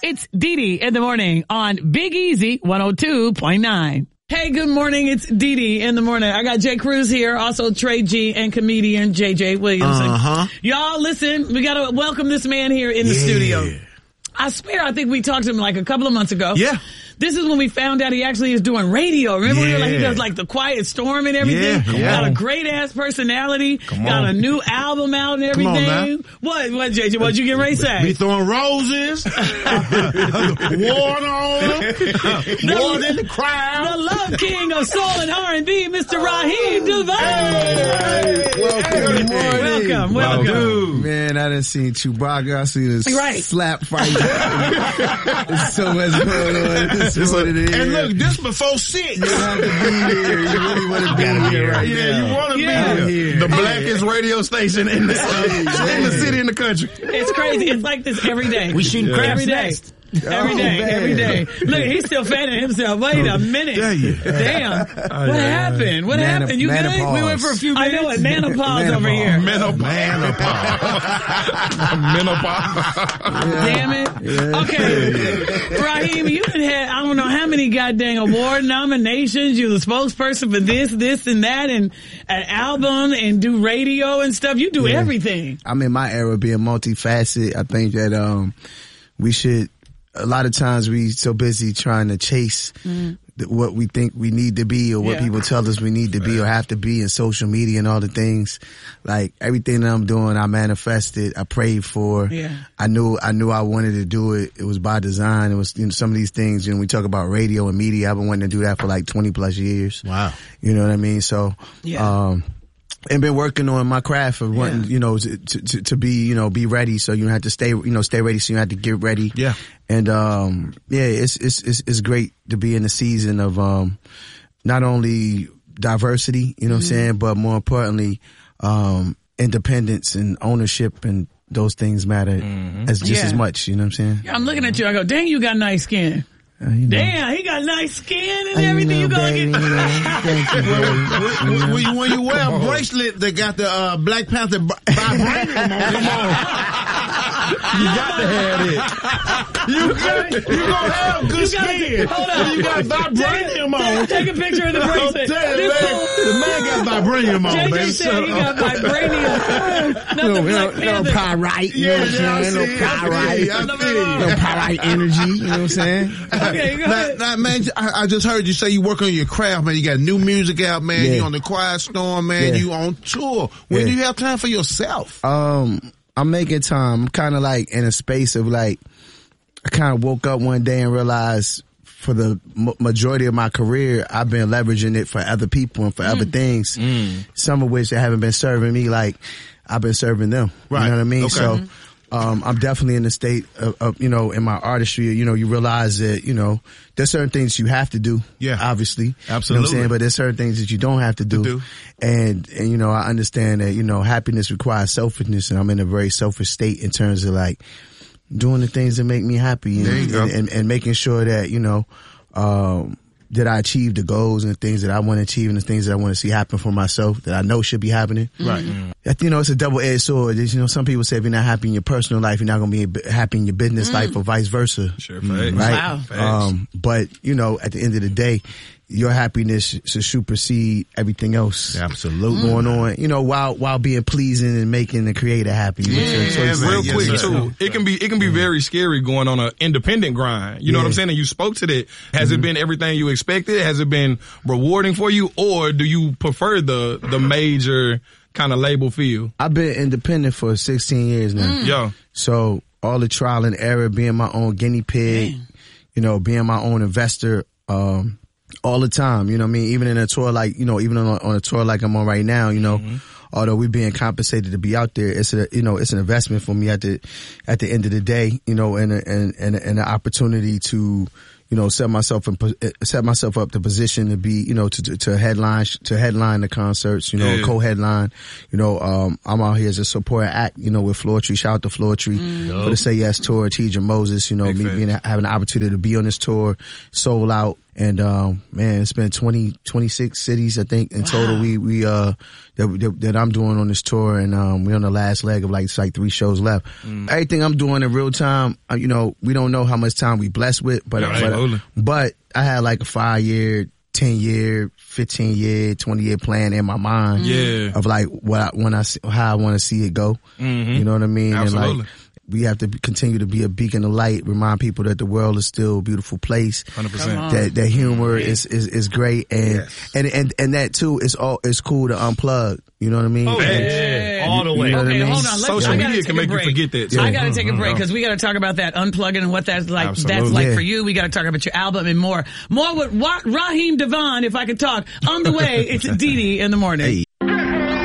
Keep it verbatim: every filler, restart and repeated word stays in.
It's Dee Dee in the morning on Big Easy one oh two point nine. Hey, good morning. It's Dee Dee in the morning. I got Jay Cruz here, also Trey G and comedian J J Williamson. Uh-huh. Y'all, listen, we got to welcome this man here in the yeah. studio. I swear, I think we talked to him like a couple of months ago. Yeah. This is when we found out he actually is doing radio. Remember, yeah. we were like, he does like the Quiet Storm and everything. Yeah, yeah. Got a great ass personality. Come got on. a new album out and everything. Come on, man. What, what, J J? What you get ready to say? We throwing roses, water on them, water in the crowd. The love king of soul and R and B, Mister Raheem DeVay. Hey, welcome, hey, welcome, welcome. Dude. Man, I done seen Chewbacca. I seen this right. slap fight. There's so much going on. This is what it is. And look, this before six. You have to be here. You really want to be here right yeah, now. you want to Yeah. be here. The blackest radio station in the, uh, in the city, in the country. It's crazy. It's like this every day. We shooting yeah. crabs every day. next. Every Oh, day, man. every day. Look, he's still fanning himself. Wait a minute. Damn. What happened? What Mana- happened? You good? menopause. We went for a few minutes. I know it. Menopause over here. Menopause. Damn it. Okay. Raheem, you done had, I don't know how many goddamn award nominations. You're the spokesperson for this, this, and that, and an album, and do radio and stuff. You do Yeah. everything. I'm in my era being multifaceted. I think that um we should, a lot of times we so busy trying to chase mm. the, what we think we need to be or what Yeah. people tell us we need to be or have to be in social media and all the things. Like everything that I'm doing, I manifested, I prayed for. Yeah. I knew, I knew I wanted to do it. It was by design. It was, you know, some of these things, you know, we talk about radio and media. I've been wanting to do that for like twenty plus years. Wow. You know what I mean? So, Yeah. um, and been working on my craft of wanting, Yeah. you know, to, to, to be, you know, be ready. So you have to stay, you know, stay ready. So you have to get ready. Yeah. And, um, yeah, it's, it's, it's, it's great to be in the season of, um, not only diversity, you know what I'm saying, but more importantly, um, independence and ownership and those things matter as just Yeah. as much, you know what I'm saying? I'm looking at you. I go, dang, you got nice skin. Uh, you know. Damn, he got nice skin and Uh, everything. You, know, gonna baby, get. you know, thank you, baby. when, when, when you wear a bracelet that got the uh, Black Panther b- vibranium on it, come on. You got to have it. You got, you gonna have good You gotta- skin. hold on. You got vibranium on. Take, take a picture of the I'm bracelet. telling you, This man, fool- the man got vibranium on, J J man. said Shut he up. got vibranium. Not the Black Panther. pyrite, you Yeah, know what yeah, I I'm saying? see No it. I pyrite. feel you. I feel you. No pyrite energy, you know what I'm saying? Okay, go ahead. Now, now, man, I, I just heard you say you work on your craft, man. You got new music out, man. Yeah. You on the Quiet Storm, man. Yeah. You on tour. When Yeah. do you have time for yourself? Um, I'm making time. I'm kind of like in a space of like, I kind of woke up one day and realized for the m- majority of my career, I've been leveraging it for other people and for other things. Some of which haven't been serving me like I've been serving them. Right. You know what I mean? Okay. So, um, I'm definitely in the state of, of, you know, in my artistry, you know, you realize that, you know, there's certain things you have to do. Yeah. Obviously. You know what Absolutely. I'm saying? But there's certain things that you don't have to do. do. And, and, you know, I understand that, you know, happiness requires selfishness, and I'm in a very selfish state in terms of like doing the things that make me happy and, There you go. and, and, and making sure that, you know, um, that I achieve the goals and the things that I want to achieve and the things that I want to see happen for myself that I know should be happening. Right. You know, it's a double-edged sword. There's, you know, some people say if you're not happy in your personal life, you're not going to be happy in your business life or vice versa. Sure, Right? Wow. Um, but, you know, at the end of the day, your happiness should supersede everything else. Absolutely. Going on, you know, while, while being pleasing and making the creator happy. with your Yeah, choices. man. Real Yes, quick sir. too, it can be it can be very scary going on an independent grind. You know what I'm Yeah. saying? And you spoke to that. Has it been everything you expected? Has it been rewarding for you, or do you prefer the the major kind of label feel? I've been independent for sixteen years now. Yo, So all the trial and error, being my own guinea pig, you know, being my own investor, um, all the time, you know what I mean? Even in a tour like, you know, even on, on a tour like I'm on right now, you know, although we're being compensated to be out there, it's a, you know, it's an investment for me at the, at the end of the day, you know, and, a, and, and, and an opportunity to, you know, set myself in, set myself up to position to be, you know, to, to headline, to headline the concerts, you know, Yeah. co-headline, you know, um, I'm out here as a supporting act, you know, with Floor Tree. Shout out to Floor Tree for the Say Yes tour, T J Moses, you know, Big me facts. being, having the opportunity to be on this tour, sold out, And, um, man, it's been twenty, twenty-six cities, I think, in wow. total we, we, uh, that, that, that I'm doing on this tour. And, um, we're on the last leg of like, it's like three shows left. Mm. Everything I'm doing in real time, uh, you know, we don't know how much time we blessed with, but, yeah, but, but I had like a five year, ten year, fifteen year, twenty year plan in my mind. Yeah. Of like what I, when I, how I want to see it go. Mm-hmm. You know what I mean? Absolutely. And like, we have to be, continue to be a beacon of light, remind people that the world is still a beautiful place. one hundred percent. That, that humor is, is, is great. And, yes. and, and, and that too is all, it's cool to unplug. You know what I mean? Oh, and, yeah. All the way. You know okay, I mean? hold on. Let's, Social media can make you forget that. So I got to take a break because we got to talk about that unplugging and what that's like. Absolutely. That's like yeah. for you. We got to talk about your album and more. More with Raheem DeVaughn, if I could talk. On the way, it's Dee Dee in the morning. Hey.